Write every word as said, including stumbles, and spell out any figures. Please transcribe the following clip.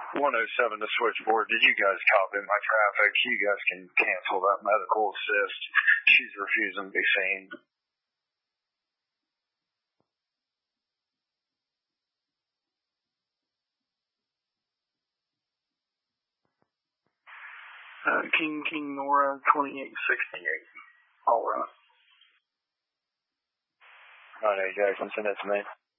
one oh seven to switchboard. Did you guys copy my traffic? You guys can cancel that medical assist. She's refusing to be seen. Uh, King King Nora twenty-eight sixty-eight. All right. All right, Jackson, send that to me.